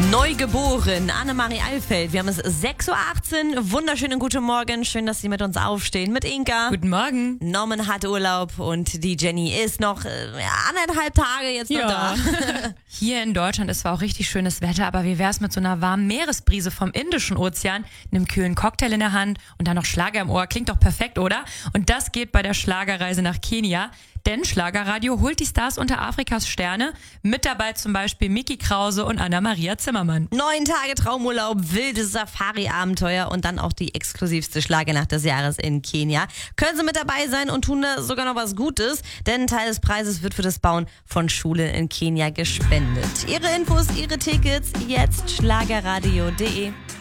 Neugeboren, Annemarie Alfeld. Wir haben es 6.18 Uhr. Wunderschönen guten Morgen. Schön, dass Sie mit uns aufstehen. Mit Inka. Guten Morgen. Norman hat Urlaub und die Jenny ist noch 1,5 Tage jetzt noch da. Hier in Deutschland ist zwar auch richtig schönes Wetter, aber wie wär's mit so einer warmen Meeresbrise vom Indischen Ozean, einem kühlen Cocktail in der Hand und dann noch Schlager im Ohr? Klingt doch perfekt, oder? Und das geht bei der Schlagerreise nach Kenia. Denn Schlagerradio holt die Stars unter Afrikas Sterne. Mit dabei zum Beispiel Miki Krause und Anna-Maria Zimmermann. 9 Tage Traumurlaub, wildes Safari-Abenteuer und dann auch die exklusivste Schlagernacht des Jahres in Kenia. Können Sie mit dabei sein und tun da sogar noch was Gutes, denn ein Teil des Preises wird für das Bauen von Schulen in Kenia gespendet. Ihre Infos, Ihre Tickets, jetzt schlagerradio.de.